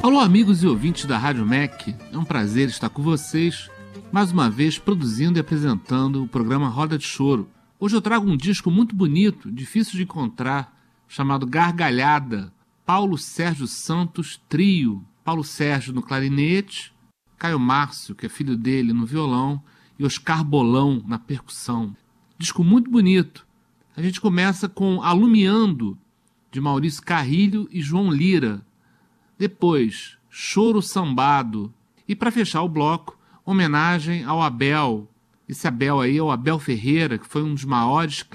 Alô, amigos e ouvintes da Rádio MEC, é um prazer estar com vocês, mais uma vez produzindo e apresentando o programa Roda de Choro. Hoje eu trago um disco muito bonito, difícil de encontrar, chamado Gargalhada, Paulo Sérgio Santos Trio. Paulo Sérgio no clarinete, Caio Márcio, que é filho dele, no violão, e Oscar Bolão na percussão. Disco muito bonito. A gente começa com Alumiando, de Maurício Carrilho e João Lira. Depois, Choro Sambado. E para fechar o bloco, homenagem ao Abel. Esse Abel aí é o Abel Ferreira, que foi um dos maiores